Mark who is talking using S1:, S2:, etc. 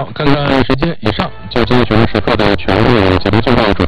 S1: 好，看看时间，以上就今天学生时刻的全部节目就到这。